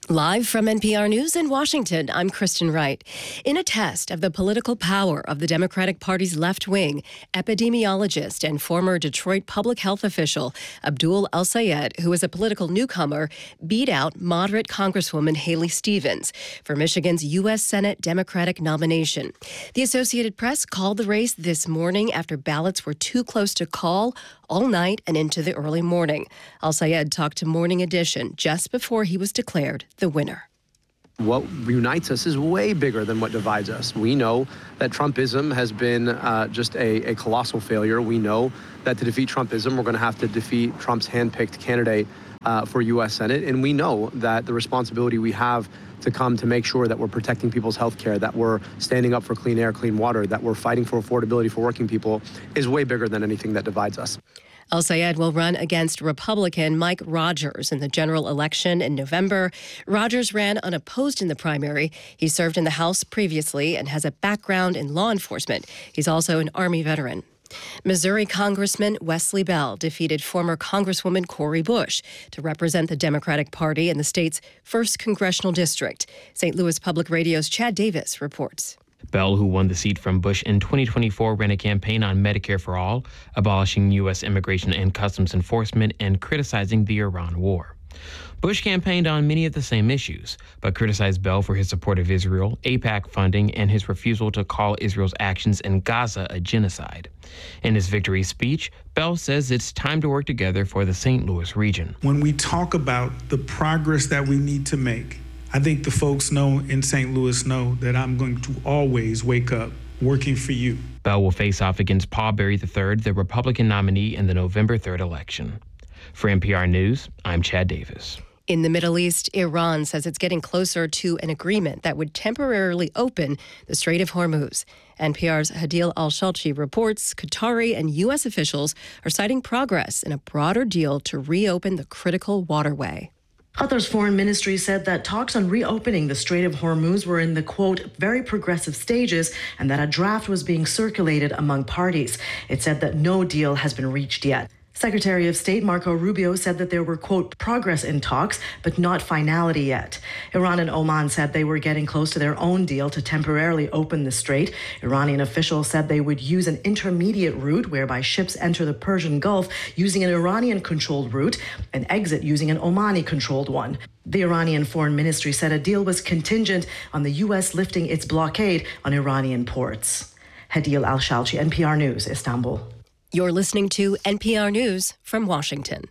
Live from NPR News in Washington, I'm Kristen Wright. In a test of the political power of the Democratic Party's left wing, epidemiologist and former Detroit public health official Abdul El-Sayed, who is a political newcomer, beat out moderate Congresswoman Haley Stevens for Michigan's U.S. Senate Democratic nomination. The Associated Press called the race this morning after ballots were too close to call all night and into the early morning. El-Sayed talked to Morning Edition just before he was declared the winner. What unites us is way bigger than what divides us. We know that Trumpism has been just a colossal failure. We know that to defeat Trumpism, we're going to have to defeat Trump's hand-picked candidate for U.S. Senate. And we know that the responsibility we have to come to make sure that we're protecting people's health care, that we're standing up for clean air, clean water, that we're fighting for affordability for working people is way bigger than anything that divides us. El-Sayed will run against Republican Mike Rogers in the general election in November. Rogers ran unopposed in the primary. He served in the House previously and has a background in law enforcement. He's also an Army veteran. Missouri Congressman Wesley Bell defeated former Congresswoman Cori Bush to represent the Democratic Party in the state's 1st congressional district. St. Louis Public Radio's Chad Davis reports. Bell, who won the seat from Bush in 2024, ran a campaign on Medicare for All, abolishing U.S. immigration and customs enforcement, and criticizing the Iran war. Bush campaigned on many of the same issues, but criticized Bell for his support of Israel, AIPAC funding, and his refusal to call Israel's actions in Gaza a genocide. In his victory speech, Bell says it's time to work together for the St. Louis region. When we talk about the progress that we need to make, I think the folks in St. Louis know that I'm going to always wake up working for you. Bell will face off against Paul Berry III, the Republican nominee in the November 3rd election. For NPR News, I'm Chad Davis. In the Middle East, Iran says it's getting closer to an agreement that would temporarily open the Strait of Hormuz. NPR's Hadil Al-Shalchi reports Qatari and U.S. officials are citing progress in a broader deal to reopen the critical waterway. Qatar's foreign ministry said that talks on reopening the Strait of Hormuz were in the, quote, very progressive stages and that a draft was being circulated among parties. It said that no deal has been reached yet. Secretary of State Marco Rubio said that there were, quote, progress in talks, but not finality yet. Iran and Oman said they were getting close to their own deal to temporarily open the strait. Iranian officials said they would use an intermediate route whereby ships enter the Persian Gulf using an Iranian-controlled route and exit using an Omani-controlled one. The Iranian Foreign Ministry said a deal was contingent on the U.S. lifting its blockade on Iranian ports. Hadil Al-Shalchi, NPR News, Istanbul. You're listening to NPR News from Washington.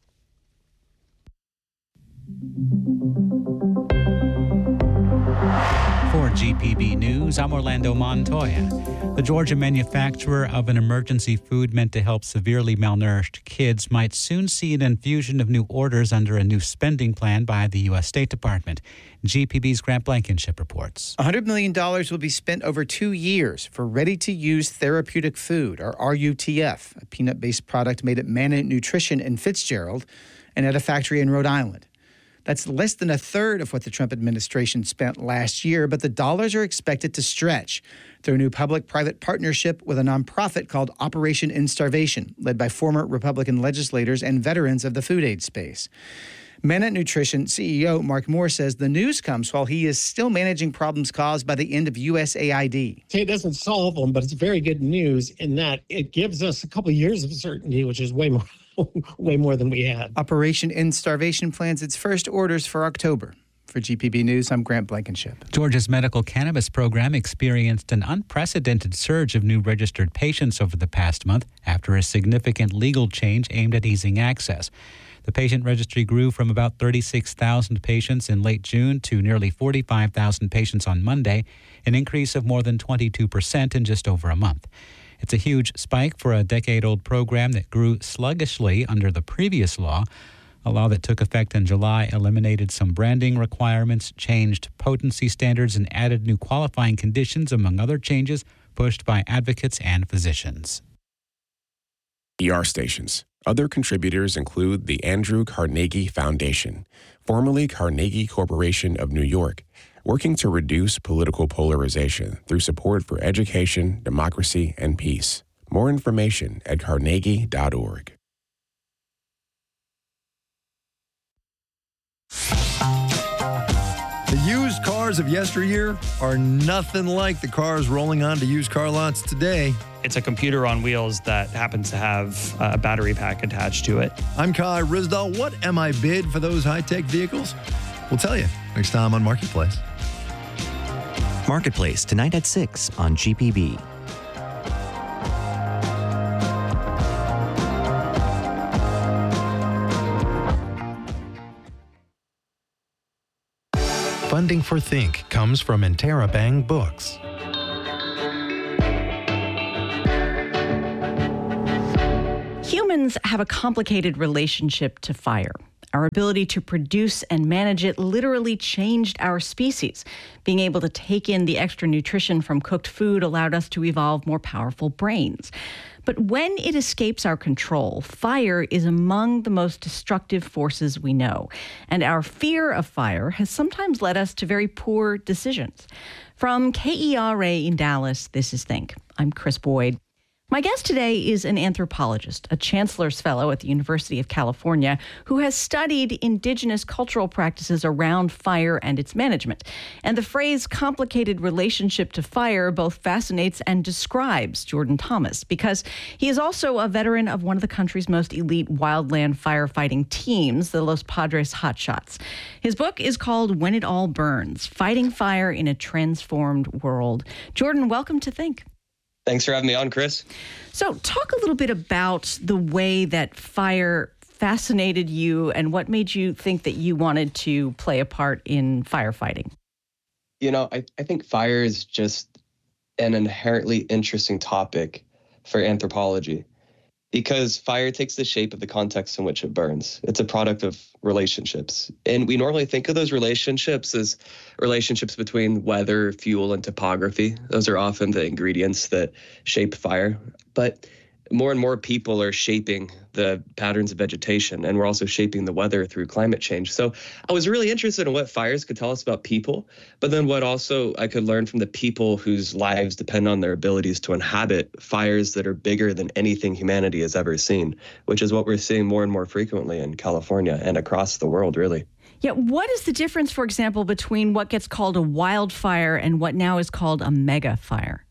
For GPB News, I'm Orlando Montoya. The Georgia manufacturer of an emergency food meant to help severely malnourished kids might soon see an infusion of new orders under a new spending plan by the U.S. State Department. GPB's Grant Blankenship reports. $100 million will be spent over 2 years for ready-to-use therapeutic food, or RUTF, a peanut-based product made at Manna Nutrition in Fitzgerald and at a factory in Rhode Island. That's less than a third of what the Trump administration spent last year, but the dollars are expected to stretch through a new public-private partnership with a nonprofit called Operation End Starvation, led by former Republican legislators and veterans of the food aid space. Manna Nutrition CEO Mark Moore says the news comes while he is still managing problems caused by the end of USAID. It doesn't solve them, but it's very good news in that it gives us a couple of years of certainty, which is way more than we had. Operation End Starvation plans its first orders for October. For GPB News, I'm Grant Blankenship. Georgia's medical cannabis program experienced an unprecedented surge of new registered patients over the past month after a significant legal change aimed at easing access. The patient registry grew from about 36,000 patients in late June to nearly 45,000 patients on Monday, an increase of more than 22% in just over a month. It's a huge spike for a decade-old program that grew sluggishly under the previous law. A law that took effect in July eliminated some branding requirements, changed potency standards, and added new qualifying conditions, among other changes pushed by advocates and physicians. ER stations. Other contributors include the Andrew Carnegie Foundation, formerly Carnegie Corporation of New York, working to reduce political polarization through support for education, democracy, and peace. More information at carnegie.org. used cars of yesteryear are nothing like the cars rolling onto used car lots today. It's a computer on wheels that happens to have a battery pack attached to it. I'm Kai Risdahl. What am I bid for those high-tech vehicles? We'll tell you next time on Marketplace. Marketplace, tonight at 6 on GPB. Funding for Think comes from Interabang Books. Humans have a complicated relationship to fire. Our ability to produce and manage it literally changed our species. Being able to take in the extra nutrition from cooked food allowed us to evolve more powerful brains. But when it escapes our control, fire is among the most destructive forces we know. And our fear of fire has sometimes led us to very poor decisions. From KERA in Dallas, this is Think. I'm Chris Boyd. My guest today is an anthropologist, a Chancellor's Fellow at the University of California, who has studied indigenous cultural practices around fire and its management. And the phrase complicated relationship to fire both fascinates and describes Jordan Thomas, because he is also a veteran of one of the country's most elite wildland firefighting teams, the Los Padres Hotshots. His book is called When It All Burns, Fighting Fire in a Transformed World. Jordan, welcome to Think. Thanks for having me on, Chris. So talk a little bit about the way that fire fascinated you and what made you think that you wanted to play a part in firefighting. You know, I think fire is just an inherently interesting topic for anthropology because fire takes the shape of the context in which it burns. It's a product of relationships. And we normally think of those relationships as relationships between weather, fuel, and topography. Those are often the ingredients that shape fire. But more and more people are shaping the patterns of vegetation, and we're also shaping the weather through climate change. So I was really interested in what fires could tell us about people, but then what also I could learn from the people whose lives depend on their abilities to inhabit fires that are bigger than anything humanity has ever seen, which is what we're seeing more and more frequently in California and across the world, really. Yeah, what is the difference, for example, between what gets called a wildfire and what now is called a mega fire?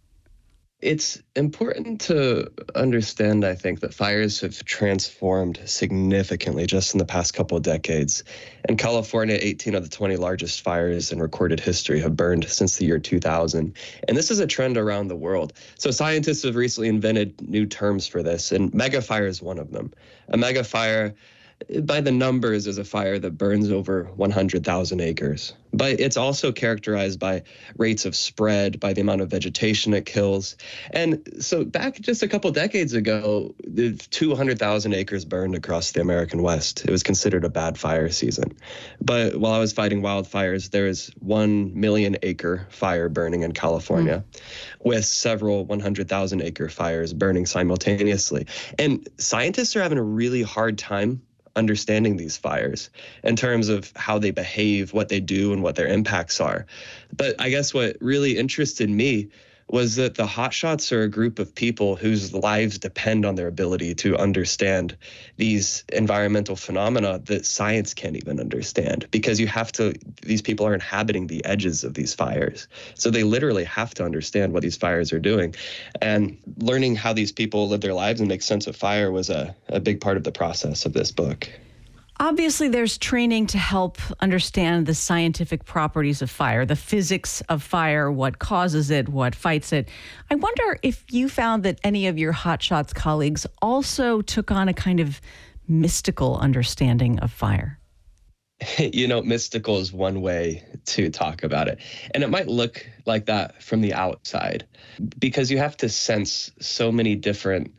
It's important to understand, I think, that fires have transformed significantly just in the past couple of decades. In California, 18 of the 20 largest fires in recorded history have burned since the year 2000. And this is a trend around the world. So scientists have recently invented new terms for this, and megafire is one of them. A megafire, by the numbers, is a fire that burns over 100,000 acres. But it's also characterized by rates of spread, by the amount of vegetation it kills. And so back just a couple decades ago, 200,000 acres burned across the American West. It was considered a bad fire season. But while I was fighting wildfires, there is 1 million acre fire burning in California, with several 100,000 acre fires burning simultaneously. And scientists are having a really hard time understanding these fires in terms of how they behave, what they do, and what their impacts are. But I guess what really interested me was that the hotshots are a group of people whose lives depend on their ability to understand these environmental phenomena that science can't even understand, because these people are inhabiting the edges of these fires. So they literally have to understand what these fires are doing. And learning how these people live their lives and make sense of fire was a big part of the process of this book. Obviously, there's training to help understand the scientific properties of fire, the physics of fire, what causes it, what fights it. I wonder if you found that any of your Hotshots colleagues also took on a kind of mystical understanding of fire. You know, mystical is one way to talk about it. And it might look like that from the outside, because you have to sense so many different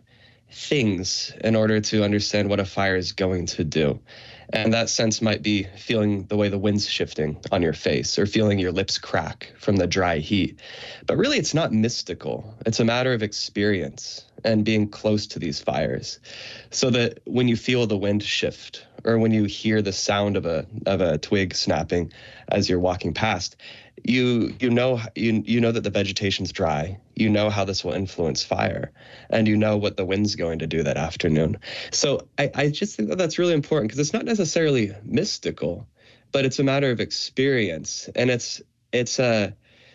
things in order to understand what a fire is going to do. And that sense might be feeling the way the wind's shifting on your face, or feeling your lips crack from the dry heat. But really, it's not mystical. It's a matter of experience and being close to these fires. So that when you feel the wind shift, or when you hear the sound of a twig snapping as you're walking past, you know that the vegetation's dry. You know how this will influence fire, and you know what the wind's going to do that afternoon. So I just think that that's really important, because it's not necessarily mystical, but it's a matter of experience. And it's a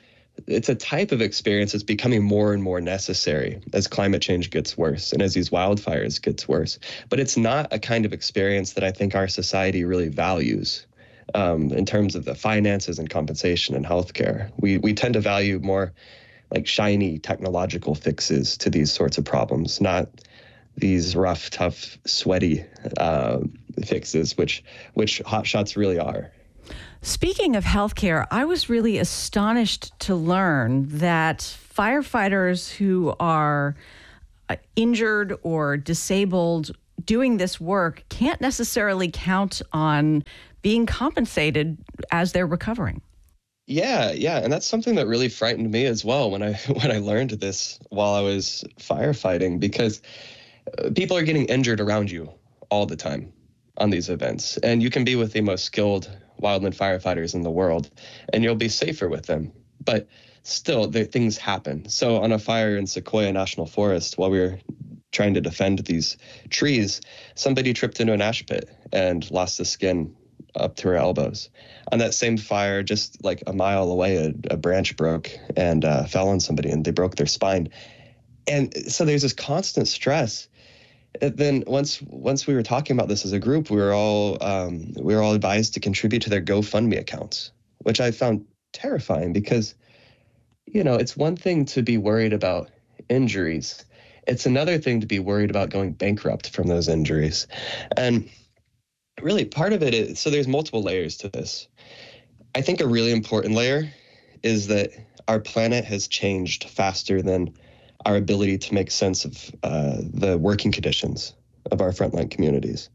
type of experience that's becoming more and more necessary as climate change gets worse and as these wildfires gets worse. But it's not a kind of experience that I think our society really values in terms of the finances and compensation and healthcare. We tend to value more like shiny technological fixes to these sorts of problems, not these rough, tough, sweaty fixes, which hotshots really are. Speaking of healthcare, I was really astonished to learn that firefighters who are injured or disabled doing this work can't necessarily count on being compensated as they're recovering. Yeah, and that's something that really frightened me as well when I learned this while I was firefighting, because people are getting injured around you all the time on these events, and you can be with the most skilled wildland firefighters in the world, and you'll be safer with them. But still, things happen. So on a fire in Sequoia National Forest, while we were trying to defend these trees, somebody tripped into an ash pit and lost the skin up to her elbows. On that same fire, just like a mile away, a branch broke and fell on somebody, and they broke their spine. And so there's this constant stress. And then once we were talking about this as a group, we were all advised to contribute to their GoFundMe accounts, which I found terrifying because, it's one thing to be worried about injuries. It's another thing to be worried about going bankrupt from those injuries. And really part of it is, so there's multiple layers to this. I think a really important layer is that our planet has changed faster than our ability to make sense of the working conditions of our frontline communities.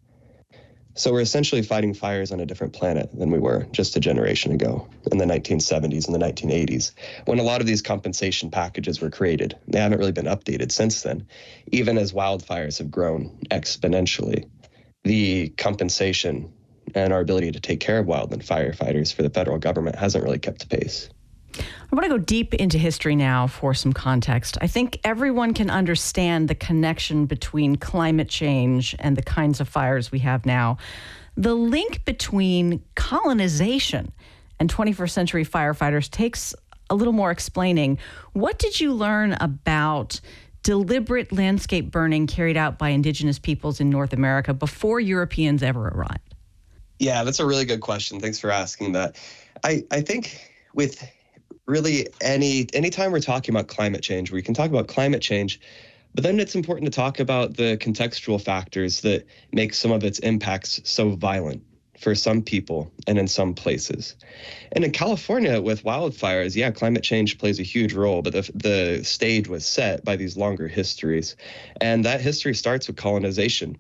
So we're essentially fighting fires on a different planet than we were just a generation ago in the 1970s and the 1980s, when a lot of these compensation packages were created. They haven't really been updated since then, even as wildfires have grown exponentially. The compensation and our ability to take care of wildland firefighters for the federal government hasn't really kept pace. I want to go deep into history now for some context. I think everyone can understand the connection between climate change and the kinds of fires we have now. The link between colonization and 21st century firefighters takes a little more explaining. What did you learn about deliberate landscape burning carried out by indigenous peoples in North America before Europeans ever arrived? Yeah, that's a really good question. Thanks for asking that. I think with really anytime we're talking about climate change, we can talk about climate change, but then it's important to talk about the contextual factors that make some of its impacts so violent for some people and in some places. And in California with wildfires, yeah, climate change plays a huge role, but the stage was set by these longer histories. And that history starts with colonization.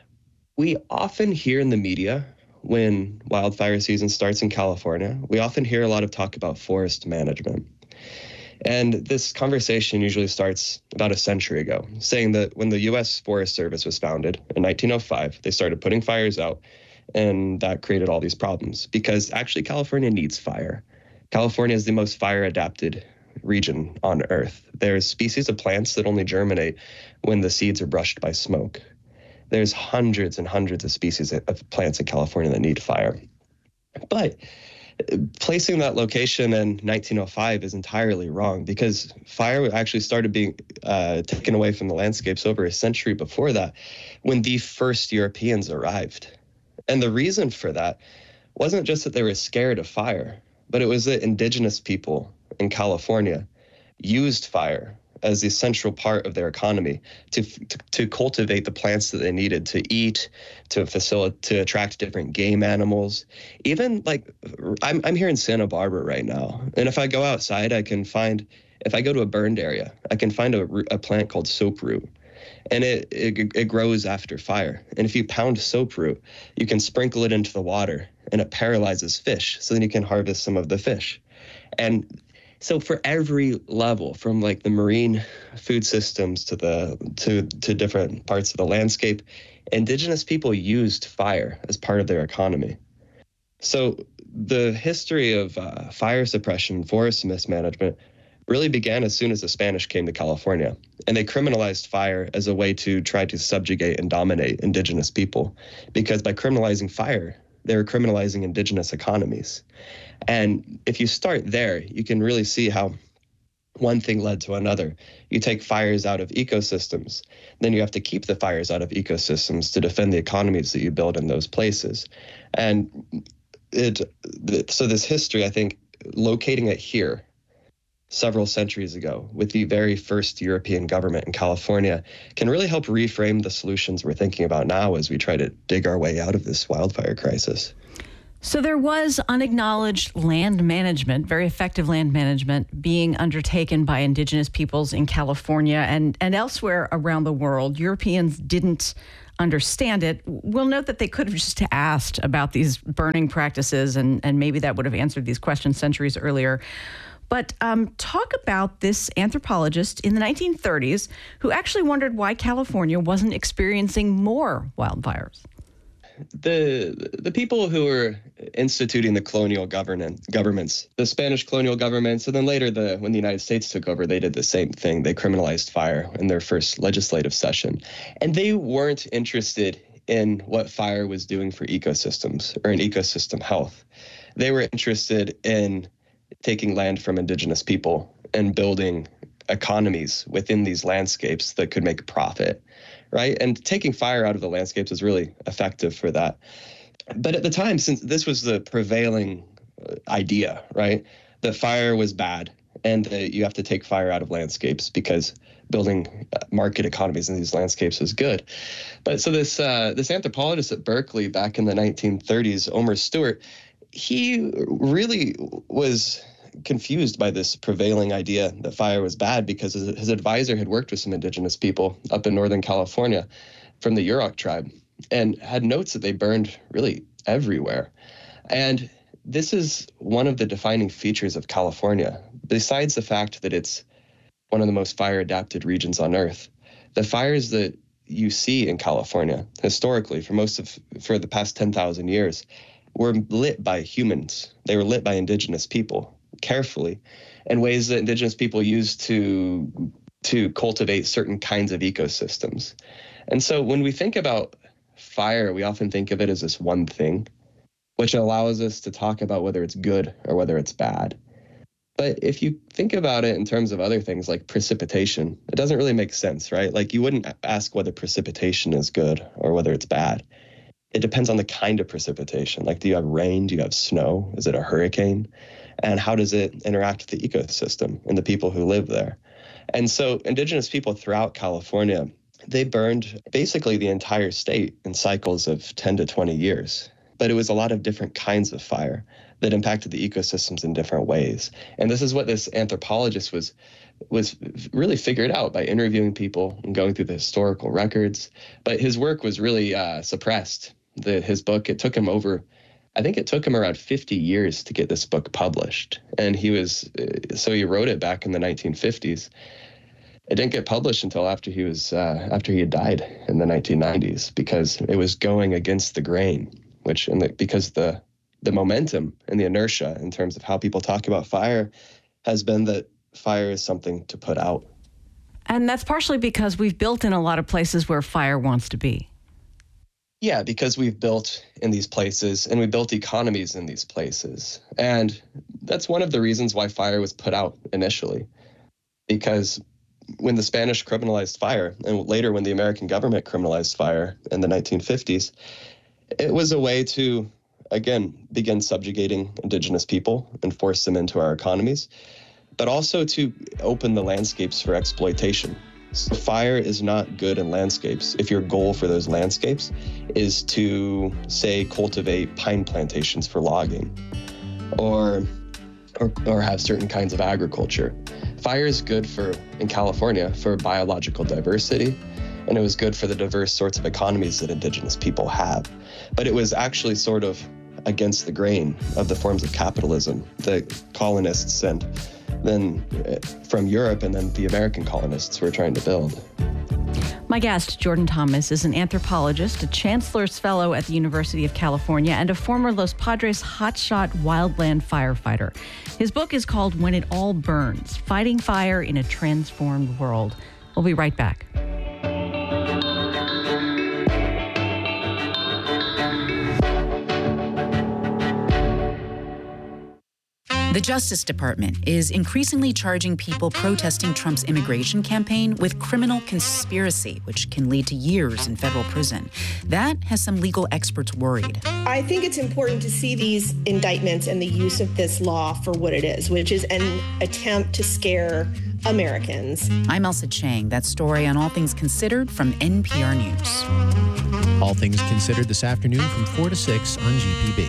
We often hear in the media when wildfire season starts in California, we often hear a lot of talk about forest management. And this conversation usually starts about a century ago, saying that when the U.S. Forest Service was founded in 1905, they started putting fires out, and that created all these problems because actually California needs fire. California is the most fire-adapted region on Earth. There's species of plants that only germinate when the seeds are brushed by smoke. There's hundreds and hundreds of species of plants in California that need fire. But placing that location in 1905 is entirely wrong because fire actually started being taken away from the landscapes over a century before that when the first Europeans arrived. And the reason for that wasn't just that they were scared of fire, but it was that indigenous people in California used fire as the central part of their economy to cultivate the plants that they needed to eat, to attract different game animals. Even like I'm here in Santa Barbara right now, and if I go outside, if I go to a burned area, I can find a plant called soaproot, and it grows after fire. And if you pound soaproot, you can sprinkle it into the water, and it paralyzes fish, so then you can harvest some of the fish. And so for every level, from like the marine food systems to different parts of the landscape, indigenous people used fire as part of their economy. So the history of fire suppression, forest mismanagement really began as soon as the Spanish came to California, and they criminalized fire as a way to try to subjugate and dominate indigenous people. Because by criminalizing fire, They were criminalizing indigenous economies. And if you start there, you can really see how one thing led to another. You take fires out of ecosystems, then you have to keep the fires out of ecosystems to defend the economies that you build in those places. And so this history, I think, locating it here several centuries ago with the very first European government in California can really help reframe the solutions we're thinking about now as we try to dig our way out of this wildfire crisis. So there was unacknowledged land management, very effective land management, being undertaken by indigenous peoples in California and elsewhere around the world. Europeans didn't understand it. We'll note that they could have just asked about these burning practices, and maybe that would have answered these questions centuries earlier. But talk about this anthropologist in the 1930s who actually wondered why California wasn't experiencing more wildfires. The people who were instituting the colonial governments, the Spanish colonial governments, and then later when the United States took over, they did the same thing. They criminalized fire in their first legislative session. And they weren't interested in what fire was doing for ecosystems or in ecosystem health. They were interested in taking land from indigenous people and building economies within these landscapes that could make profit. Right? And taking fire out of the landscapes is really effective for that. But at the time, since this was the prevailing idea, right, that fire was bad and that you have to take fire out of landscapes because building market economies in these landscapes is good. But so this anthropologist at Berkeley back in the 1930s, Omer Stewart, he really was confused by this prevailing idea that fire was bad because his advisor had worked with some indigenous people up in Northern California from the Yurok tribe and had notes that they burned really everywhere. And this is one of the defining features of California. Besides the fact that it's one of the most fire-adapted regions on Earth, the fires that you see in California historically for the past 10,000 years were lit by humans. They were lit by indigenous people carefully in ways that indigenous people use to cultivate certain kinds of ecosystems. And so when we think about fire, we often think of it as this one thing, which allows us to talk about whether it's good or whether it's bad. But if you think about it in terms of other things like precipitation, it doesn't really make sense, right? Like you wouldn't ask whether precipitation is good or whether it's bad. It depends on the kind of precipitation. Like, do you have rain? Do you have snow? Is it a hurricane? And how does it interact with the ecosystem and the people who live there? And so indigenous people throughout California, they burned basically the entire state in cycles of 10 to 20 years. But it was a lot of different kinds of fire that impacted the ecosystems in different ways. And this is what this anthropologist was really figured out by interviewing people and going through the historical records. But his work was really suppressed. His book, it took him around 50 years to get this book published. And he wrote it back in the 1950s. It didn't get published until after he had died in the 1990s because it was going against the grain, because the momentum and the inertia in terms of how people talk about fire has been that fire is something to put out. And that's partially because we've built in a lot of places where fire wants to be. Yeah, because we've built in these places and we built economies in these places. And that's one of the reasons why fire was put out initially. Because when the Spanish criminalized fire, and later when the American government criminalized fire in the 1950s, it was a way to, again, begin subjugating indigenous people and force them into our economies, but also to open the landscapes for exploitation. So fire is not good in landscapes if your goal for those landscapes is to, say, cultivate pine plantations for logging or have certain kinds of agriculture. Fire is good in California for biological diversity, and it was good for the diverse sorts of economies that indigenous people have. But it was actually sort of against the grain of the forms of capitalism that colonists and then from Europe and then the American colonists were trying to build. My guest, Jordan Thomas, is an anthropologist, a Chancellor's Fellow at the University of California, and a former Los Padres hotshot wildland firefighter. His book is called When It All Burns: Fighting Fire in a Transformed World. We'll be right back. The Justice Department is increasingly charging people protesting Trump's immigration campaign with criminal conspiracy, which can lead to years in federal prison. That has some legal experts worried. I think it's important to see these indictments and the use of this law for what it is, which is an attempt to scare Americans. I'm Elsa Chang. That story on All Things Considered from NPR News. All Things Considered this afternoon from 4 to 6 on GPB.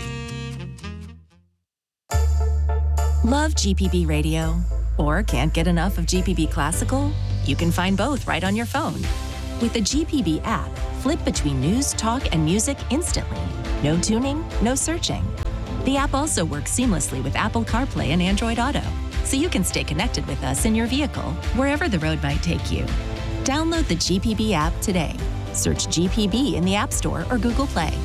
Love GPB Radio? Or can't get enough of GPB Classical? You can find both right on your phone. With the GPB app, flip between news, talk, and music instantly. No tuning, no searching. The app also works seamlessly with Apple CarPlay and Android Auto, so you can stay connected with us in your vehicle, wherever the road might take you. Download the GPB app today. Search GPB in the App Store or Google Play.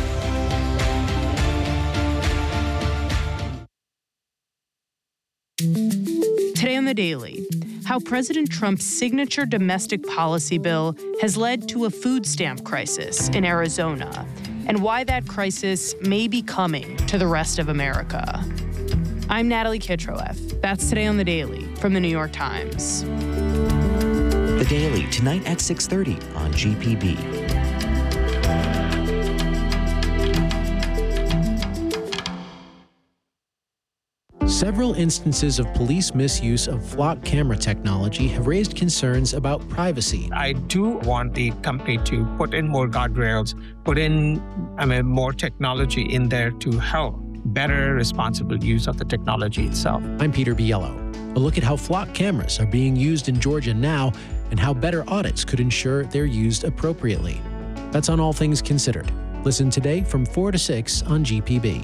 Today on The Daily, how President Trump's signature domestic policy bill has led to a food stamp crisis in Arizona, and why that crisis may be coming to the rest of America. I'm Natalie Kitroeff. That's Today on The Daily from The New York Times. The Daily, tonight at 6:30 on GPB. Several instances of police misuse of flock camera technology have raised concerns about privacy. I do want the company to put in more guardrails, put in more technology in there to help better responsible use of the technology itself. I'm Peter Biello. A look at how flock cameras are being used in Georgia now and how better audits could ensure they're used appropriately. That's on All Things Considered. Listen today from 4 to 6 on GPB.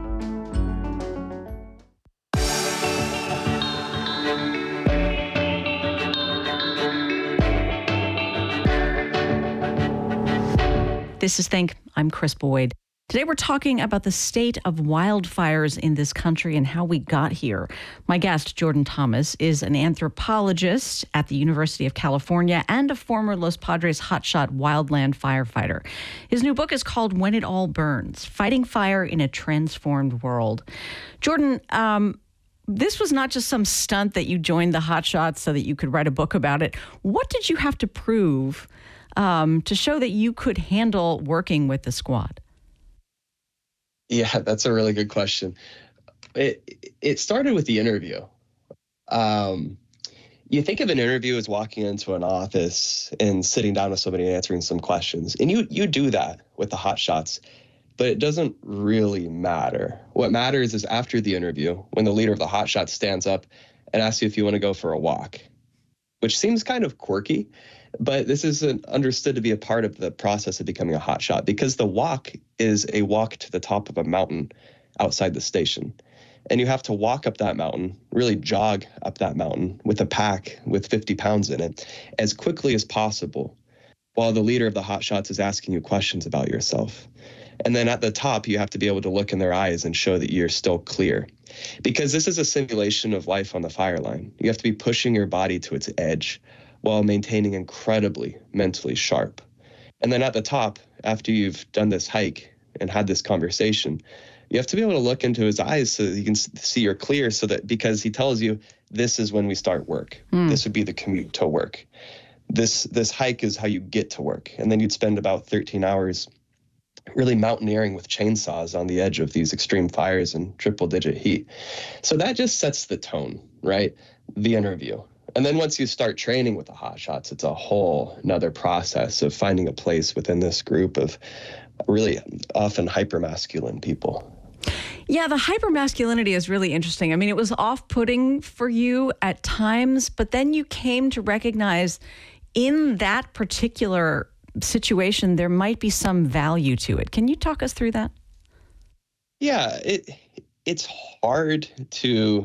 This is Think. I'm Chris Boyd. Today we're talking about the state of wildfires in this country and how we got here. My guest, Jordan Thomas, is an anthropologist at the University of California and a former Los Padres hotshot wildland firefighter. His new book is called When It All Burns: Fighting Fire in a Transformed World. Jordan, this was not just some stunt that you joined the hotshots so that you could write a book about it. What did you have to prove to show that you could handle working with the squad? Yeah, that's a really good question. It started with the interview. You think of an interview as walking into an office and sitting down with somebody and answering some questions. And you do that with the hotshots, but it doesn't really matter. What matters is after the interview, when the leader of the hotshots stands up and asks you if you want to go for a walk, which seems kind of quirky. But this is understood to be a part of the process of becoming a hotshot, because the walk is a walk to the top of a mountain outside the station. And you have to walk up that mountain, really jog up that mountain with a pack with 50 pounds in it as quickly as possible, while the leader of the hotshots is asking you questions about yourself. And then at the top, you have to be able to look in their eyes and show that you're still clear. Because this is a simulation of life on the fire line. You have to be pushing your body to its edge while maintaining incredibly mentally sharp. And then at the top, after you've done this hike and had this conversation, you have to be able to look into his eyes so that you can see you're clear, so that because he tells you this is when we start work. This would be the commute to work. This hike is how you get to work. And then you'd spend about 13 hours really mountaineering with chainsaws on the edge of these extreme fires in triple-digit heat. So that just sets the tone, right? The interview. And then once you start training with the hotshots, it's a whole nother process of finding a place within this group of really often hypermasculine people. Yeah, the hypermasculinity is really interesting. I mean, it was off-putting for you at times, but then you came to recognize in that particular situation, there might be some value to it. Can you talk us through that? Yeah, it's hard to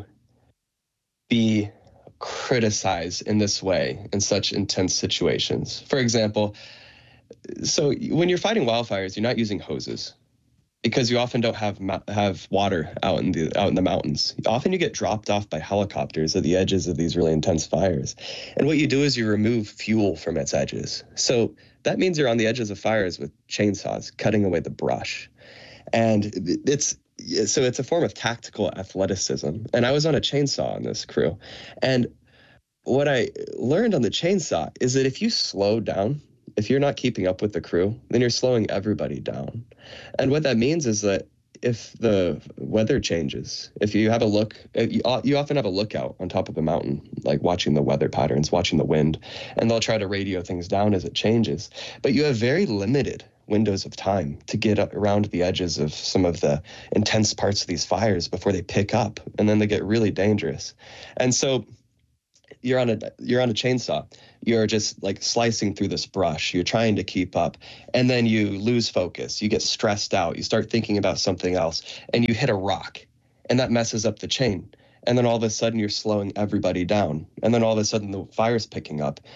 be criticized in this way in such intense situations. For example, so when you're fighting wildfires, you're not using hoses because you often don't have water out in the mountains. Often you get dropped off by helicopters at the edges of these really intense fires. And what you do is you remove fuel from its edges. So that means you're on the edges of fires with chainsaws, cutting away the brush. And so it's a form of tactical athleticism. And I was on a chainsaw on this crew. And what I learned on the chainsaw is that if you slow down, if you're not keeping up with the crew, then you're slowing everybody down. And what that means is that if the weather changes, if you have a look, you often have a lookout on top of a mountain, like watching the weather patterns, watching the wind, and they'll try to radio things down as it changes. But you have very limited windows of time to get around the edges of some of the intense parts of these fires before they pick up, and then they get really dangerous. And so you're on a chainsaw. You're just like slicing through this brush. You're trying to keep up, and then you lose focus. You get stressed out. You start thinking about something else, and you hit a rock, and that messes up the chain. And then all of a sudden you're slowing everybody down. And then all of a sudden the fire's picking up.